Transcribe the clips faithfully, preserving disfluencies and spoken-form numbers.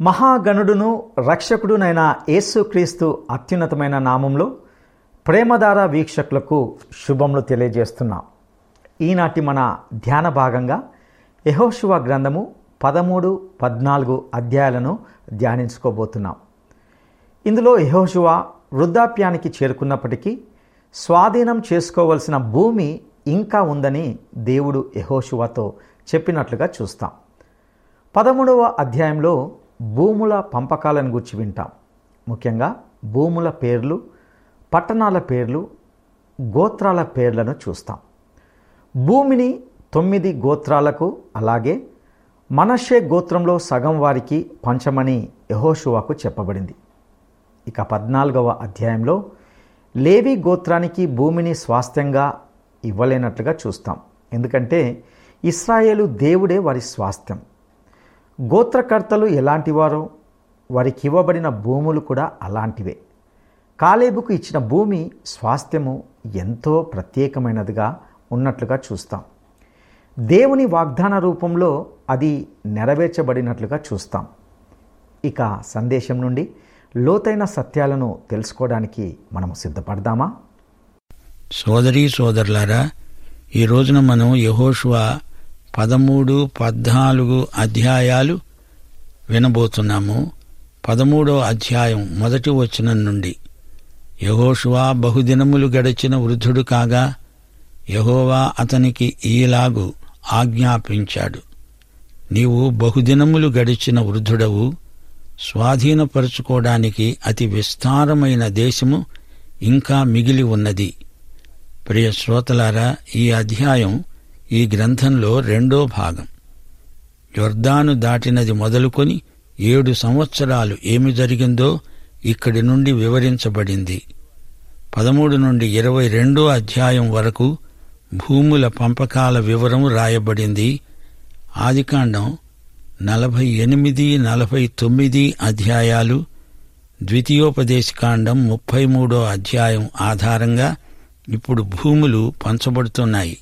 మహాగణుడును రక్షకుడునైన యేసుక్రీస్తు అత్యున్నతమైన నామంలో ప్రేమధార వీక్షకులకు శుభములు తెలియజేస్తున్నాం. ఈనాటి మన ధ్యాన భాగంగా యెహోషువ గ్రంథము పదమూడు పద్నాలుగు అధ్యాయాలను ధ్యానించుకోబోతున్నాం. ఇందులో యెహోషువ వృద్ధాప్యానికి చేరుకున్నప్పటికీ స్వాధీనం చేసుకోవలసిన భూమి ఇంకా ఉందని దేవుడు యెహోషువతో చెప్పినట్లుగా చూస్తాం. పదమూడవ అధ్యాయంలో భూముల పంపకాలను గురించి వింటాం. ముఖ్యంగా భూముల పేర్లు, పట్టణాల పేర్లు, గోత్రాల పేర్లను చూస్తాం. భూమిని తొమ్మిది గోత్రాలకు, అలాగే మనష్షే గోత్రంలో సగం వారికి పంచమని యెహోషువకు చెప్పబడింది. ఇక పద్నాలుగవ అధ్యాయంలో లేవి గోత్రానికి భూమిని స్వాస్థ్యంగా ఇవ్వలేనట్లుగా చూస్తాం. ఎందుకంటే ఇశ్రాయేలు దేవుడే వారి స్వాస్థ్యం. గోత్రకర్తలు ఎలాంటివారో వారికి ఇవ్వబడిన భూములు కూడా అలాంటివే. కాలేబుకు ఇచ్చిన భూమి స్వాస్థ్యము ఎంతో ప్రత్యేకమైనదిగా ఉన్నట్లుగా చూస్తాం. దేవుని వాగ్దాన రూపంలో అది నెరవేర్చబడినట్లుగా చూస్తాం. ఇక సందేశం నుండి లోతైన సత్యాలను తెలుసుకోవడానికి మనము సిద్ధపడదామా? సోదరీ సోదరులారా, ఈ రోజున మనం యెహోషువ పదమూడు పద్నాలుగు అధ్యాయాలు వినబోతున్నాము. పదమూడో అధ్యాయం మొదటి వచనం నుండి. యెహోషువ బహుదినములు గడిచిన వృద్ధుడు కాగా యెహోవా అతనికి ఈలాగు ఆజ్ఞాపించాడు. నీవు బహుదినములు గడిచిన వృద్ధుడవు, స్వాధీనపరుచుకోవడానికి అతి విస్తారమైన దేశము ఇంకా మిగిలి ఉన్నది. ప్రియ శ్రోతలారా, ఈ అధ్యాయం ఈ గ్రంథంలో రెండో భాగం. యొర్దాను దాటినది మొదలుకొని ఏడు సంవత్సరాలు ఏమి జరిగిందో ఇక్కడి నుండి వివరించబడింది. పదమూడు నుండి ఇరవై రెండో అధ్యాయం వరకు భూముల పంపకాల వివరం రాయబడింది. ఆదికాండం నలభై ఎనిమిది నలభై తొమ్మిది అధ్యాయాలు, ద్వితీయోపదేశకాండం ముప్పై మూడో అధ్యాయం ఆధారంగా ఇప్పుడు భూములు పంచబడుతున్నాయి.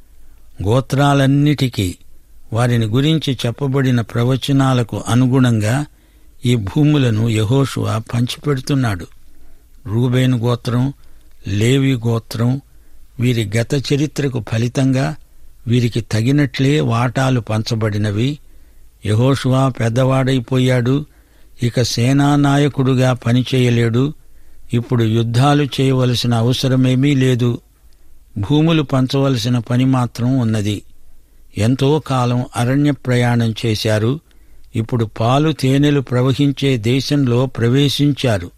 గోత్రాలన్నిటికీ వారిని గురించి చెప్పబడిన ప్రవచనాలకు అనుగుణంగా ఈ భూములను యెహోషువ పంచిపెడుతున్నాడు. రూబేను గోత్రం, లేవి గోత్రం, వీరి గత చరిత్రకు ఫలితంగా వీరికి తగినట్లే వాటాలు పంచబడినవి. యెహోషువ పెద్దవాడైపోయాడు, ఇక సేనానాయకుడుగా పనిచేయలేడు. ఇప్పుడు యుద్ధాలు చేయవలసిన అవసరమేమీ లేదు. భూములు పంచవలసిన పని మాత్రం ఉన్నది. ఎంతో కాలం అరణ్య ప్రయాణం చేశారు. ఇప్పుడు పాలు తేనెలు ప్రవహించే దేశంలో ప్రవేశించారు.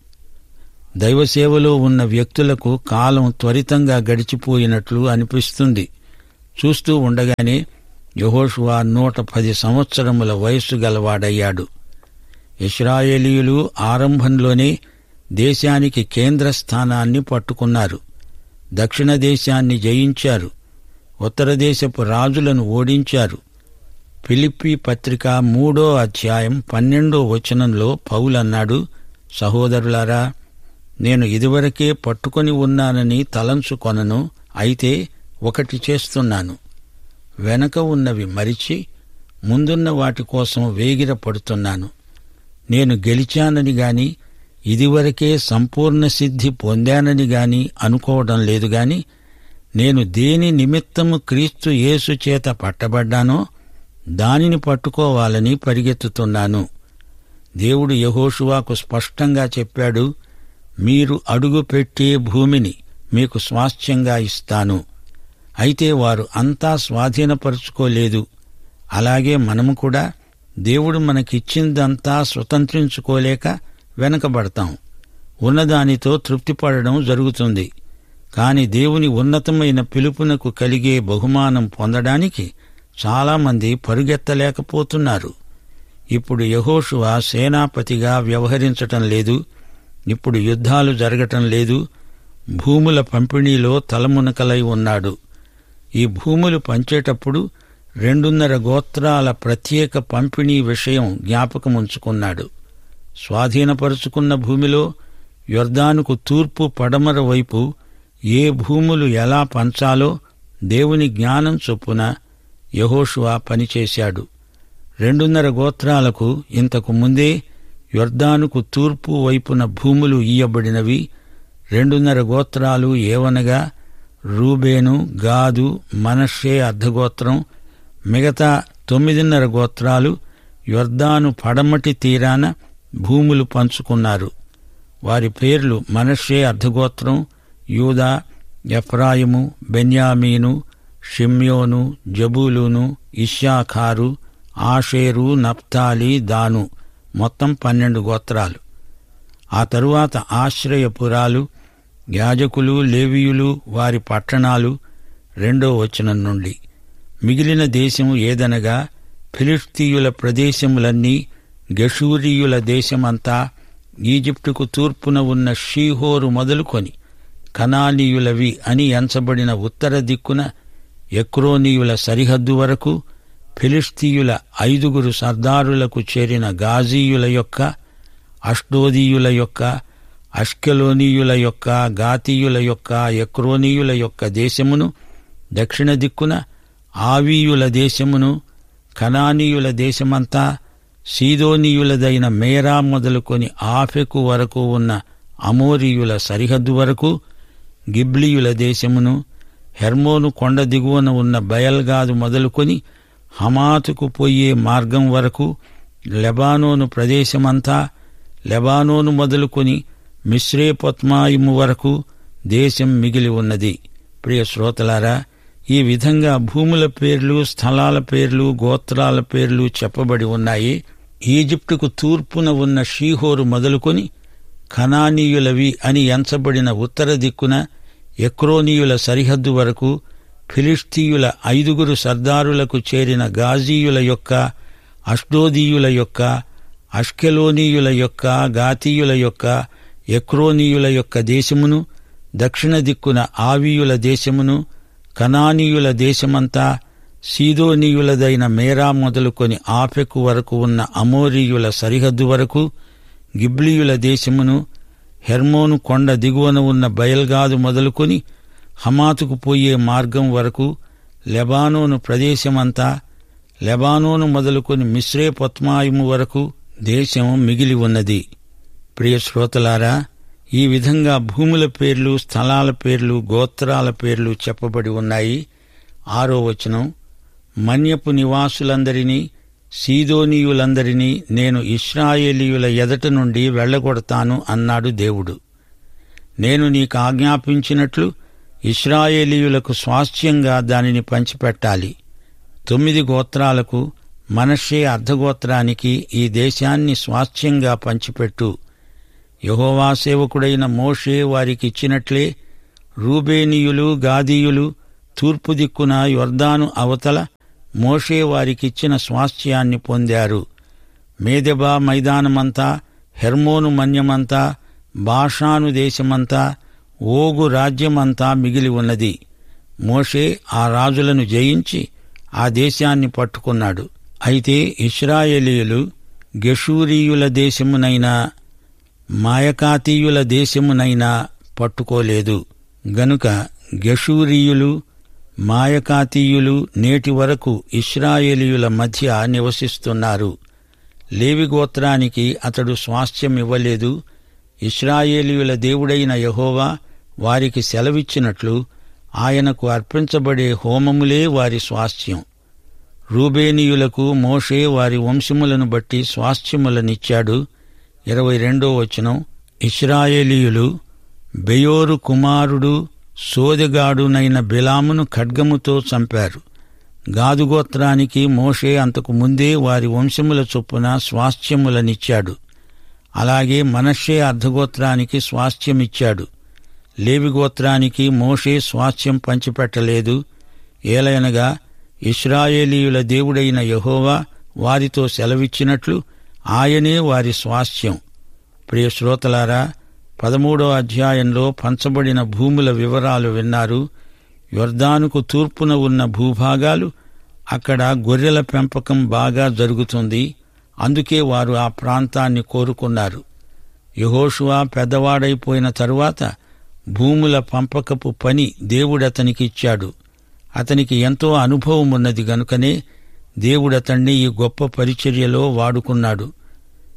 దైవసేవలో ఉన్న వ్యక్తులకు కాలం త్వరితంగా గడిచిపోయినట్లు అనిపిస్తుంది. చూస్తూ ఉండగానే యెహోషువ నూట పది సంవత్సరముల వయస్సు గలవాడయ్యాడు. ఇశ్రాయేలీయులు ఆరంభంలోనే దేశానికి కేంద్ర స్థానాన్ని పట్టుకున్నారు. దక్షిణ దేశాన్ని జయించారు. ఉత్తర దేశపు రాజులను ఓడించారు. ఫిలిప్పీ పత్రిక మూడో అధ్యాయం పన్నెండో వచనంలో పౌలన్నాడు, సహోదరులారా, నేను ఇదివరకే పట్టుకొని ఉన్నానని తలంచుకొనను, అయితే ఒకటి చేస్తున్నాను. వెనక ఉన్నవి మరిచి ముందున్న వాటి కోసం వేగిర పడుతున్నాను. నేను గెలిచానని గాని ఇదివరకే సంపూర్ణ సిద్ధి పొందానని గాని అనుకోవడం లేదు గాని, నేను దేని నిమిత్తము క్రీస్తు యేసు చేత పట్టబడ్డానో దానిని పట్టుకోవాలని పరిగెత్తుతున్నాను. దేవుడు యెహోషువకు స్పష్టంగా చెప్పాడు, మీరు అడుగు పెట్టే భూమిని మీకు స్వాస్థ్యంగా ఇస్తాను. అయితే వారు అంతా స్వాధీనపరుచుకోలేదు. అలాగే మనము కూడా దేవుడు మనకిచ్చిందంతా స్వతంత్రించుకోలేక వెనకబడతాం. ఉన్నదానితో తృప్తిపడడం జరుగుతుంది. కాని దేవుని ఉన్నతమైన పిలుపునకు కలిగే బహుమానం పొందడానికి చాలామంది పరుగెత్తలేకపోతున్నారు. ఇప్పుడు యెహోషువ సేనాపతిగా వ్యవహరించటం లేదు. ఇప్పుడు యుద్ధాలు జరగటం లేదు. భూముల పంపిణీలో తలమునకలై ఉన్నాడు. ఈ భూములు పంచేటప్పుడు రెండున్నర గోత్రాల ప్రత్యేక పంపిణీ విషయం జ్ఞాపకముంచుకున్నాడు. స్వాధీనపరుచుకున్న భూమిలో యొర్దానుకు తూర్పు పడమర వైపు ఏ భూములు ఎలా పంచాలో దేవుని జ్ఞానం చొప్పున యెహోషువ పనిచేశాడు. రెండున్నర గోత్రాలకు ఇంతకు ముందే యొర్దానుకు తూర్పు వైపున భూములు ఇయ్యబడినవి. రెండున్నర గోత్రాలు ఏవనగా రూబేను, గాదు, మనష్షే అర్ధగోత్రం. మిగతా తొమ్మిదిన్నర గోత్రాలు యొర్దాను పడమటి తీరాన భూములు పంచుకున్నారు. వారి పేర్లు మనష్షే అర్ధగోత్రం, యూదా, ఎఫ్రాయిము, బెన్యామీను, షిమ్యోను, జబూలూను, ఇశ్శాఖారు, ఆషేరు, నప్తాలి, దాను. మొత్తం పన్నెండు గోత్రాలు. ఆ తరువాత ఆశ్రయపురాలు, యాజకులు, లేవీయులు, వారి పట్టణాలు. రెండో వచనం నుండి మిగిలిన దేశము ఏదనగా ఫిలిష్తీయుల ప్రదేశములన్నీ, గెషూరీయుల దేశమంతా, ఈజిప్టుకు తూర్పున ఉన్న షీహోరు మొదలుకొని కనానీయులవి అని ఎంచబడిన ఉత్తర దిక్కున ఎక్రోనీయుల సరిహద్దు వరకు, ఫిలిష్తీయుల ఐదుగురు సర్దారులకు చేరిన గాజీయుల యొక్క, అష్డోదీయుల యొక్క, అష్కెలోనీయుల యొక్క, గాతీయుల యొక్క, ఎక్రోనీయుల యొక్క దేశమును, దక్షిణ దిక్కున ఆవీయుల దేశమును, కనానీయుల దేశమంతా, సీదోనీయులదైన మేరా మొదలుకొని ఆఫెకు వరకు ఉన్న అమోరీయుల సరిహద్దు వరకు, గిబ్లీయుల దేశమును, హెర్మోను కొండ దిగువన ఉన్న బయల్గాదు మొదలుకొని హమాతుకు పోయే మార్గం వరకు, లెబానోను ప్రదేశమంతా, లెబానోను మొదలుకొని మిశ్రేపొత్మాయిము వరకు దేశం మిగిలి ఉన్నది. ప్రియ శ్రోతలారా, ఈ విధంగా భూముల పేర్లు, స్థలాల పేర్లు, గోత్రాల పేర్లు చెప్పబడి ఉన్నాయి. ఈజిప్టుకు తూర్పున ఉన్న షీహోరు మొదలుకొని కనానీయులవి అని ఎంచబడిన ఉత్తర దిక్కున ఎక్రోనీయుల సరిహద్దు వరకు, ఫిలిష్తీయుల ఐదుగురు సర్దారులకు చేరిన గాజీయుల యొక్క, అష్డోదీయుల యొక్క, అష్కెలోనీయుల యొక్క, గాతీయుల యొక్క, ఎక్రోనీయుల యొక్క దేశమును, దక్షిణ దిక్కున ఆవీయుల దేశమును, కనానీయుల దేశమంతా, సీదోనీయులదైన మేరా మొదలుకొని ఆఫెకు వరకు ఉన్న అమోరీయుల సరిహద్దు వరకు, గిబ్లీయుల దేశమును, హెర్మోను కొండ దిగువన ఉన్న బయల్గాదు మొదలుకొని హమాతుకు పోయే మార్గం వరకు, లెబానోను ప్రదేశమంతా, లెబానోను మొదలుకొని మిశ్రేపొత్మాయిము వరకు దేశం మిగిలి ఉన్నది. ప్రియ శ్రోతలారా, ఈ విధంగా భూముల పేర్లు, స్థలాల పేర్లు, గోత్రాల పేర్లు చెప్పబడి ఉన్నాయి. ఆరో వచనం, మన్యపు నివాసులందరినీ, సీదోనీయులందరినీ నేను ఇశ్రాయేలీయుల ఎదట నుండి వెళ్లగొడతాను అన్నాడు దేవుడు. నేను నీకు ఆజ్ఞాపించినట్లు ఇశ్రాయేలీయులకు స్వాస్థ్యంగా దానిని పంచిపెట్టాలి. తొమ్మిది గోత్రాలకు, మనష్షే అర్ధగోత్రానికి ఈ దేశాన్ని స్వాస్థ్యంగా పంచిపెట్టు. యెహోవా సేవకుడైన మోషే వారికిచ్చినట్లే రూబేనీయులు, గాదీయులు తూర్పు దిక్కున యొర్దాను అవతల మోషే వారికిచ్చిన స్వాస్థ్యాన్ని పొందారు. మేదెబా మైదానమంతా, హెర్మోను మన్యమంతా, బాషాను దేశమంతా, ఓగు రాజ్యమంతా మిగిలి ఉన్నది. మోషే ఆ రాజులను జయించి ఆ దేశాన్ని పట్టుకున్నాడు. అయితే ఇశ్రాయేలీయులు గెషూరీయుల దేశమునైనా, మాయకాతీయుల దేశమునైనా పట్టుకోలేదు. గనుక గెషూరీయులు, మాయకాతీయులు నేటి వరకు ఇశ్రాయేలీయుల మధ్య నివసిస్తున్నారు. లేవి గోత్రానికి అతడు స్వాస్థ్యమివ్వలేదు. ఇశ్రాయేలీయుల దేవుడైన యెహోవా వారికి సెలవిచ్చినట్లు ఆయనకు అర్పించబడే హోమములే వారి స్వాస్థ్యం. రూబేనీయులకు మోషే వారి వంశములను బట్టి స్వాస్థ్యములనిచ్చాడు. ఇరవై రెండో వచనం, ఇశ్రాయేలీయులు బెయోరు కుమారుడు సోదెగాడునైన బిలామును ఖడ్గముతో చంపారు. గాదుగోత్రానికి మోషే అంతకు ముందే వారి వంశముల చొప్పున స్వాస్థ్యములనిచ్చాడు. అలాగే మనష్షే అర్ధగోత్రానికి స్వాస్థ్యమిచ్చాడు. లేవిగోత్రానికి మోషే స్వాస్థ్యం పంచిపెట్టలేదు. ఏలయనగా ఇశ్రాయేలీయుల దేవుడైన యెహోవా వారితో సెలవిచ్చినట్లు ఆయనే వారి స్వాస్థ్యం. ప్రియ శ్రోతలారా, పదమూడో అధ్యాయంలో పంచబడిన భూముల వివరాలు విన్నారు. యొర్దానుకు తూర్పున ఉన్న భూభాగాలు, అక్కడ గొర్రెల పెంపకం బాగా జరుగుతుంది. అందుకే వారు ఆ ప్రాంతాన్ని కోరుకున్నారు. యెహోషువ పెద్దవాడైపోయిన తరువాత భూముల పంపకపు పని దేవుడతనికిచ్చాడు. అతనికి ఎంతో అనుభవం ఉన్నది గనుకనే దేవుడతణ్ణి ఈ గొప్ప పరిచర్యలో వాడుకున్నాడు.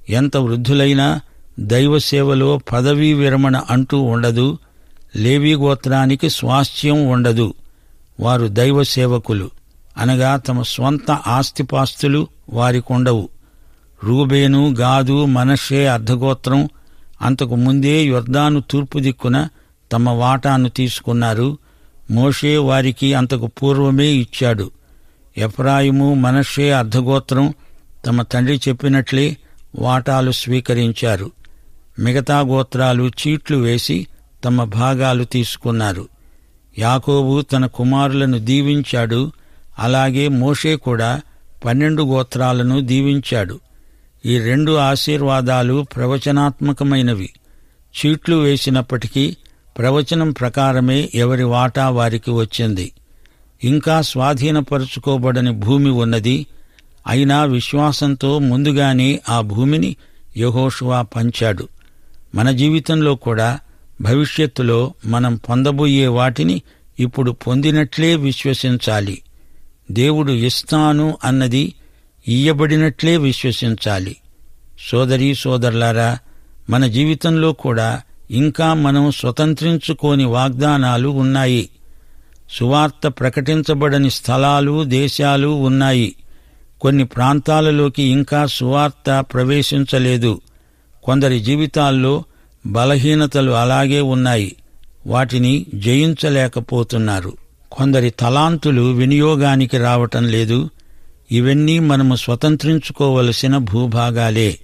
ఎంత వృద్ధులైనా దైవసేవలో పదవీ విరమణ అంటూ ఉండదు. లేవీ గోత్రానికి స్వాస్థ్యం ఉండదు. వారు దైవ సేవకులు, అనగా తమ స్వంత ఆస్తిపాస్తులు వారికుండవు. రూబేను, గాదు, మనష్షే అర్ధగోత్రం అంతకు ముందే యొర్దాను తూర్పు దిక్కున తమ వాటాను తీసుకున్నారు. మోషే వారికి అంతకు పూర్వమే ఇచ్చాడు. ఎఫ్రాయిము, మనష్షే అర్ధగోత్రం తమ తండ్రి చెప్పినట్లే వాటాలు స్వీకరించారు. మిగతా గోత్రాలు చీట్లు వేసి తమ భాగాలు తీసుకున్నారు. యాకోబు తన కుమారులను దీవించాడు. అలాగే మోషే కూడా పన్నెండు గోత్రాలను దీవించాడు. ఈ రెండు ఆశీర్వాదాలు ప్రవచనాత్మకమైనవి. చీట్లు వేసినప్పటికీ ప్రవచనం ప్రకారమే ఎవరి వాటా వారికి వచ్చింది. ఇంకా స్వాధీనపరుచుకోబడని భూమి ఉన్నది. అయినా విశ్వాసంతో ముందుగానే ఆ భూమిని యెహోషువ పంచాడు. మన జీవితంలో కూడా భవిష్యత్తులో మనం పొందబోయే వాటిని ఇప్పుడు పొందినట్లే విశ్వసించాలి. దేవుడు ఇస్తాను అన్నది ఇయ్యబడినట్లే విశ్వసించాలి. సోదరీ సోదరులారా, మన జీవితంలో కూడా ఇంకా మనం స్వతంత్రించుకోని వాగ్దానాలు ఉన్నాయి. సువార్త ప్రకటించబడని స్థలాలు, దేశాలు ఉన్నాయి. కొన్ని ప్రాంతాలలోకి ఇంకా సువార్త ప్రవేశించలేదు. కొందరి జీవితాల్లో బలహీనతలు అలాగే ఉన్నాయి. వాటిని జయించలేకపోతున్నారు. కొందరి తలాంతులు వినియోగానికి రావటం లేదు. ఇవన్నీ మనము స్వతంత్రించుకోవలసిన భూభాగాలే.